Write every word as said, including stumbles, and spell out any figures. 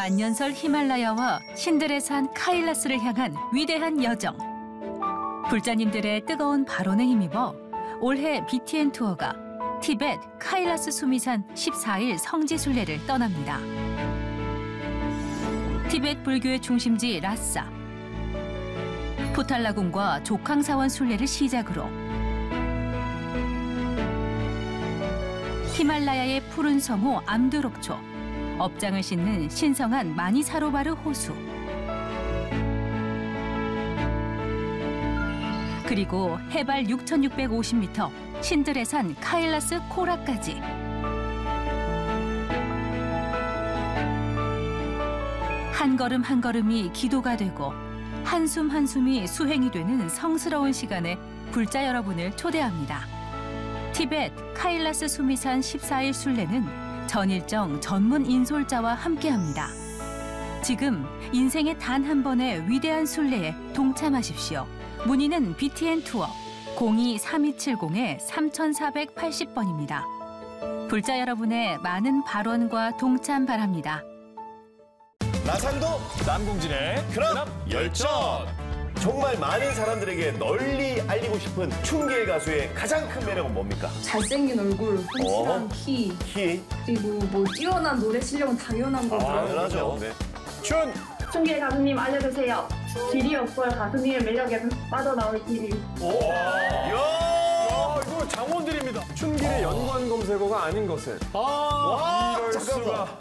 만년설 히말라야와 신들의 산 카일라스를 향한 위대한 여정. 불자님들의 뜨거운 발언에 힘입어 올해 비티엔 투어가 티벳 카일라스 수미산 십사 일 성지 순례를 떠납니다. 티벳 불교의 중심지 라싸. 포탈라군과 조캉사원 순례를 시작으로 히말라야의 푸른 성호 암드록초, 업장을 싣는 신성한 마니사로바르 호수, 그리고 해발 육천육백오십 미터 신들의 산 카일라스 코라까지. 한 걸음 한 걸음이 기도가 되고 한숨 한숨이 수행이 되는 성스러운 시간에 불자 여러분을 초대합니다. 티벳 카일라스 수미산 십사 일 순례는 전일정 전문 인솔자와 함께합니다. 지금 인생의 단 한 번의 위대한 순례에 동참하십시오. 문의는 비티엔 투어 공이 삼이칠공 삼사팔공 번입니다. 불자 여러분의 많은 발언과 동참 바랍니다. 나상도 남궁진의 그럼 열전. 정말 많은 사람들에게 널리 알리고 싶은 춘계의 가수의 가장 큰 매력은 뭡니까? 잘생긴 얼굴, 훔실한 어? 키, 키. 그리고 뭐 뛰어난 노래 실력은 당연한 거죠. 당연하죠. 네. 춘. 춘계 가수님 알려주세요. 길이 없어요. 가수님의 매력에 빠져나올 길이. 이야. 아, 이거 장원들입니다. 춘길의 연관 검색어가 아닌 것을. 아, 와, 이럴 잠깐만. 수가.